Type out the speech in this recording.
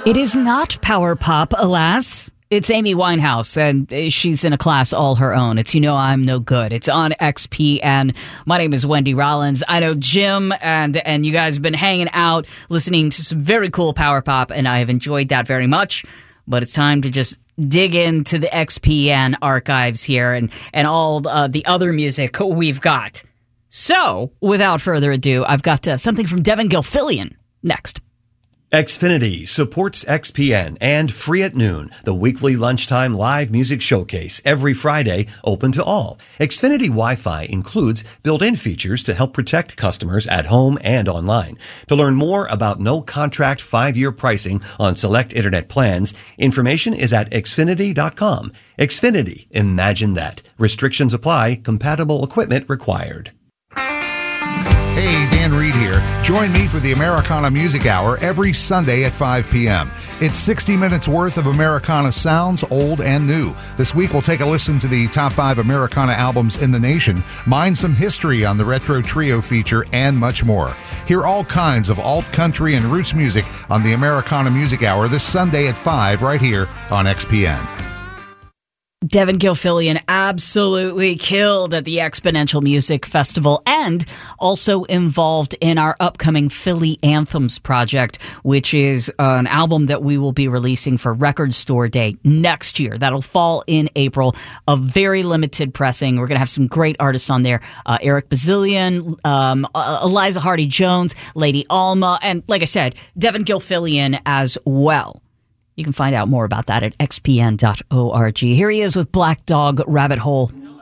It is not power pop, alas. It's Amy Winehouse, and she's in a class all her own. It's You Know I'm No Good. It's on XPN. My name is Wendy Rollins. I know Jim and you guys have been hanging out, listening to some very cool power pop, and I have enjoyed that very much. But it's time to just dig into the XPN archives here and all the other music we've got. So, without further ado, I've got something from Devin Gilfillian next. Xfinity supports XPN and Free at Noon, the weekly lunchtime live music showcase every Friday, open to all. Xfinity Wi-Fi includes built-in features to help protect customers at home and online. To learn more about no-contract 5-year pricing on select internet plans, information is at Xfinity.com. Xfinity, imagine that. Restrictions apply. Compatible equipment required. Hey, Dan Reed here. Join me for the Americana Music Hour every Sunday at 5 p.m. It's 60 minutes worth of Americana sounds, old and new. This week we'll take a listen to the top 5 Americana albums in the nation, mine some history on the Retro Trio feature, and much more. Hear all kinds of alt country and roots music on the Americana Music Hour this Sunday at 5 right here on XPN. Devin Gilfillian absolutely killed at the Exponential Music Festival and also involved in our upcoming Philly Anthems project, which is an album that we will be releasing for Record Store Day next year. That'll fall in April. A very limited pressing. We're going to have some great artists on there. Eric Bazillion, Eliza Hardy-Jones, Lady Alma, and like I said, Devin Gilfillian as well. You can find out more about that at xpn.org. Here he is with Black Dog Rabbit Hole.